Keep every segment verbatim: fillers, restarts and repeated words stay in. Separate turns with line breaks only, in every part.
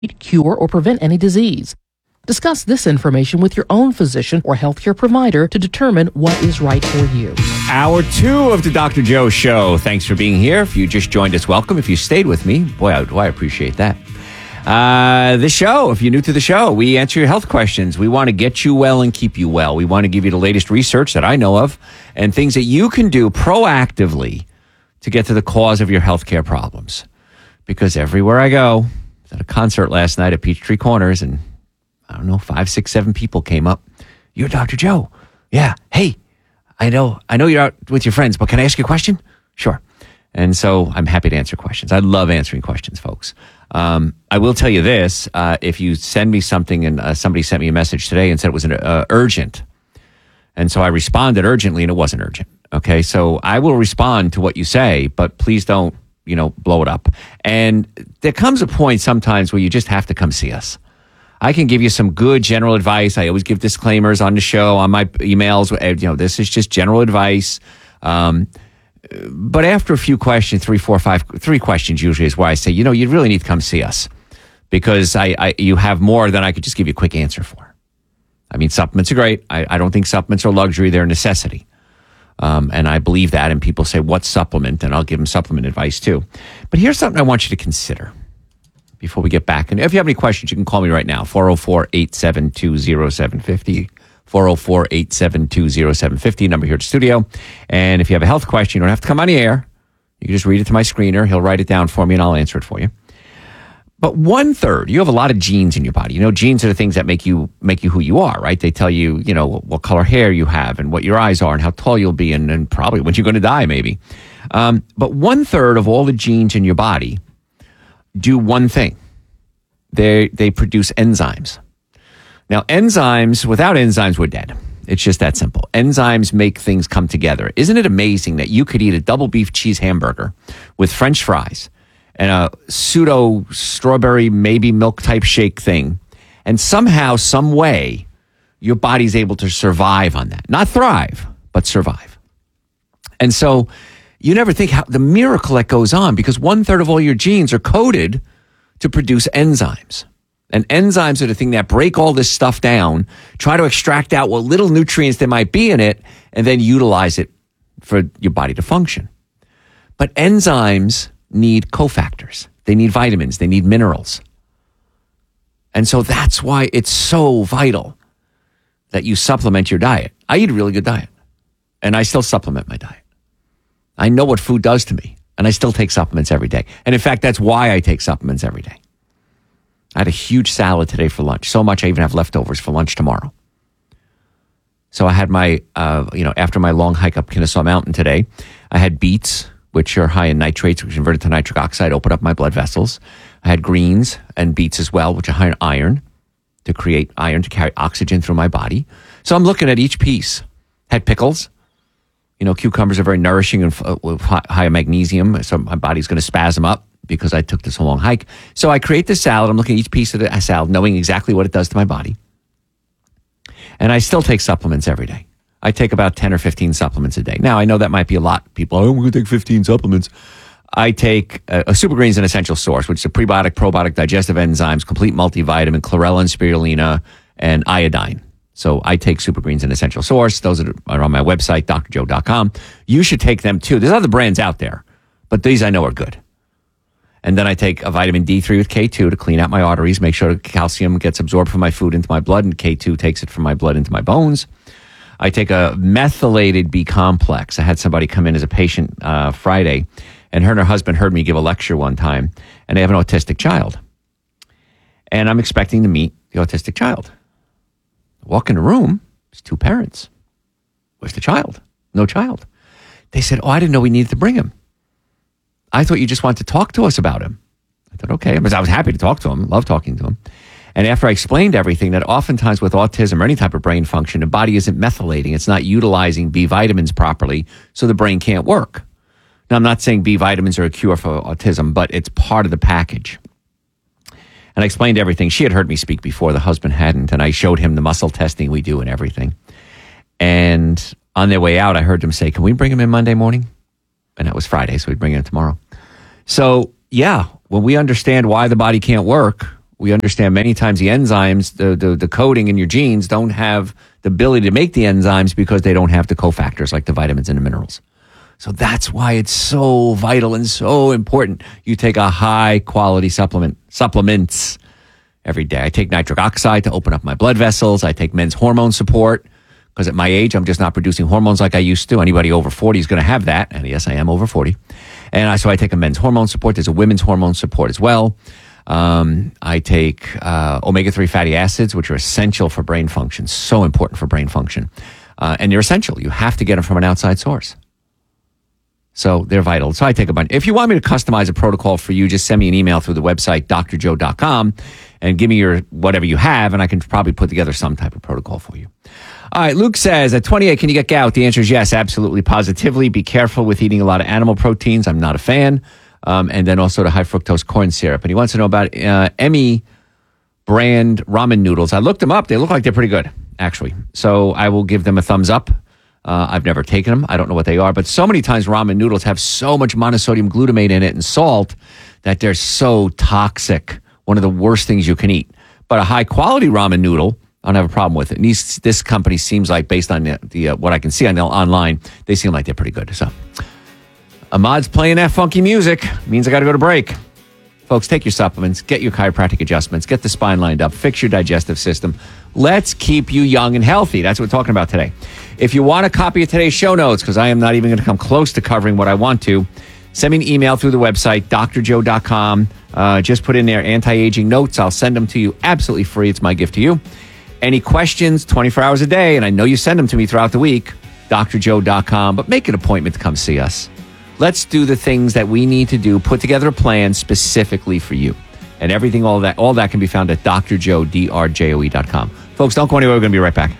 cure, or prevent any disease. Discuss this information with your own physician or healthcare provider to determine what is right for you.
Hour two of the Doctor Joe Show. Thanks for being here. If you just joined us, welcome. If you stayed with me, boy, I, boy, I appreciate that. Uh, the show, if you're new to the show, we answer your health questions. We want to get you well and keep you well. We want to give you the latest research that I know of and things that you can do proactively to get to the cause of your healthcare problems. Because everywhere I go, I was at a concert last night at Peachtree Corners, and I don't know, five, six, seven people came up. You're Doctor Joe. Yeah. Hey, I know, I know you're out with your friends, but can I ask you a question? Sure. And so I'm happy to answer questions. I love answering questions, folks. Um, I will tell you this. Uh, if you send me something, and uh, somebody sent me a message today and said it was an, uh, urgent. And so I responded urgently, and it wasn't urgent. Okay. So I will respond to what you say, but please don't, you know, blow it up. And there comes a point sometimes where you just have to come see us. I can give you some good general advice. I always give disclaimers on the show, on my emails. You know, this is just general advice. Um, but after a few questions, three, four, five, three questions usually is where I say, you know, you really need to come see us because I, I you have more than I could just give you a quick answer for. I mean, supplements are great. I, I don't think supplements are luxury. They're a necessity. Um, and I believe that. And people say, what supplement? And I'll give them supplement advice too. But here's something I want you to consider before we get back. And if you have any questions, you can call me right now, four oh four, eight seven two, oh seven five oh, four oh four, eight seven two, oh seven five oh, number here at the studio. And if you have a health question, you don't have to come on the air. You can just read it to my screener. He'll write it down for me, and I'll answer it for you. But one third, you have a lot of genes in your body. You know, genes are the things that make you make you who you are, right? They tell you, you know, what color hair you have and what your eyes are and how tall you'll be and, and probably when you're going to die, maybe. Um, but one third of all the genes in your body do one thing. They they produce enzymes. Now, enzymes, without enzymes, we're dead. It's just that simple. Enzymes make things come together. Isn't it amazing that you could eat a double beef cheese hamburger with French fries and a pseudo strawberry, maybe milk type shake thing, and somehow, some way, your body's able to survive on that. Not thrive, but survive. And so you never think how the miracle that goes on because one third of all your genes are coded to produce enzymes. And enzymes are the thing that break all this stuff down, try to extract out what little nutrients there might be in it, and then utilize it for your body to function. But enzymes need cofactors. They need vitamins. They need minerals. And so that's why it's so vital that you supplement your diet. I eat a really good diet, and I still supplement my diet. I know what food does to me, and I still take supplements every day. And in fact, that's why I take supplements every day. I had a huge salad today for lunch. So much I even have leftovers for lunch tomorrow. So I had my, uh, you know, after my long hike up Kennesaw Mountain today, I had beets, which are high in nitrates, which converted to nitric oxide, open up my blood vessels. I had greens and beets as well, which are high in iron, to create iron to carry oxygen through my body. So I'm looking at each piece. Had pickles. You know, cucumbers are very nourishing and uh, with high magnesium, so my body's going to spasm up because I took this a long hike. So I create this salad. I'm looking at each piece of the salad, knowing exactly what it does to my body. And I still take supplements every day. I take about ten or fifteen supplements a day. Now, I know that might be a lot. People, oh, I'm going to take fifteen supplements. I take a, a Super Greens, an essential source, which is a prebiotic, probiotic, digestive enzymes, complete multivitamin, chlorella and spirulina, and iodine. So I take Super Greens, an essential source. Those are, are on my website, D R joe dot com. You should take them too. There's other brands out there, but these I know are good. And then I take a vitamin D three with K two to clean out my arteries, make sure the calcium gets absorbed from my food into my blood, and K two takes it from my blood into my bones. I take a methylated B complex. I had somebody come in as a patient uh, Friday, and her and her husband heard me give a lecture one time, and they have an autistic child. And I'm expecting to meet the autistic child. I walk in the room, there's two parents. Where's the child? No child. They said, oh, I didn't know we needed to bring him. I thought you just wanted to talk to us about him. I thought, okay. I was happy to talk to him, love talking to him. And after I explained everything, that oftentimes with autism or any type of brain function, the body isn't methylating. It's not utilizing B vitamins properly, so the brain can't work. Now, I'm not saying B vitamins are a cure for autism, but it's part of the package. And I explained everything. She had heard me speak before. The husband hadn't. And I showed him the muscle testing we do and everything. And on their way out, I heard them say, can we bring him in Monday morning? And that was Friday, so we'd bring him in tomorrow. So, yeah, when we understand why the body can't work, We understand many times the enzymes, the, the, the coding in your genes don't have the ability to make the enzymes because they don't have the cofactors like the vitamins and the minerals. So that's why it's so vital and so important. You take a high quality supplement, supplements every day. I take nitric oxide to open up my blood vessels. I take men's hormone support because at my age, I'm just not producing hormones like I used to. Anybody over forty is going to have that. And yes, I am over forty. And I, so I take a men's hormone support. There's a women's hormone support as well. Um, I take uh, omega three fatty acids, which are essential for brain function, so important for brain function. Uh, and they're essential. You have to get them from an outside source. So they're vital. So I take a bunch. If you want me to customize a protocol for you, just send me an email through the website, d r joe dot com, and give me your whatever you have, and I can probably put together some type of protocol for you. All right, Luke says, at twenty-eight, can you get gout? The answer is yes, absolutely, positively. Be careful with eating a lot of animal proteins. I'm not a fan. Um, and then also the high fructose corn syrup. And he wants to know about uh, Emmy brand ramen noodles. I looked them up. They look like they're pretty good, actually. So I will give them a thumbs up. Uh, I've never taken them. I don't know what they are. But so many times ramen noodles have so much monosodium glutamate in it and salt that they're so toxic. One of the worst things you can eat. But a high-quality ramen noodle, I don't have a problem with it. And these, this company seems like, based on the, the uh, what I can see on the, online, they seem like they're pretty good. So Ahmad's playing that funky music. Means I got to go to break. Folks, take your supplements, get your chiropractic adjustments, get the spine lined up, fix your digestive system. Let's keep you young and healthy. That's what we're talking about today. If you want a copy of today's show notes, because I am not even going to come close to covering what I want to, send me an email through the website, d r joe dot com. Uh, just put in there anti-aging notes. I'll send them to you absolutely free. It's my gift to you. Any questions, twenty-four hours a day, and I know you send them to me throughout the week, d r joe dot com. But make an appointment to come see us. Let's do the things that we need to do, put together a plan specifically for you. And everything, all that, all that can be found at Doctor Joe, D R J O E dot com. Folks, don't go anywhere. We're going to be right back.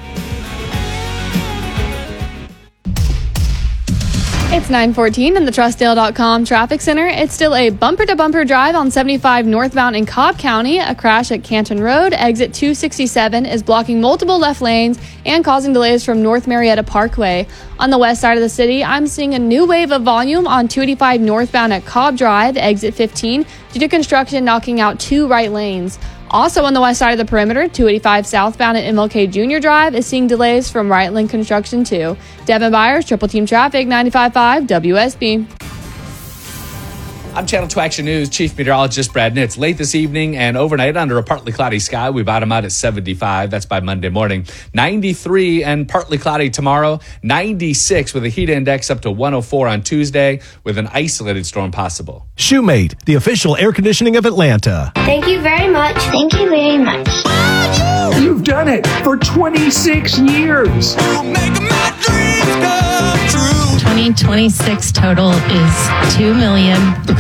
It's nine fourteen in the Trustdale dot com traffic center. It's still a bumper-to-bumper drive on seventy-five northbound in Cobb County. A crash at Canton Road. Exit two sixty-seven is blocking multiple left lanes and causing delays from North Marietta Parkway. On the west side of the city, I'm seeing a new wave of volume on two eighty-five northbound at Cobb Drive, exit fifteen, due to construction knocking out two right lanes. Also on the west side of the perimeter, two eighty-five southbound at M L K Junior Drive is seeing delays from right lane construction too. Devin Byers, Triple Team Traffic, ninety-five point five W S B.
I'm Channel two Action News Chief Meteorologist Brad Nitz. Late this evening and overnight under a partly cloudy sky. We bottom out at seventy-five. That's by Monday morning. ninety-three and partly cloudy tomorrow. ninety-six with a heat index up to one oh four on Tuesday with an isolated storm possible.
Shoemate, the official air conditioning of Atlanta.
Thank you very much. Thank you very much.
You've done it for twenty-six years.
twenty twenty-six total is two million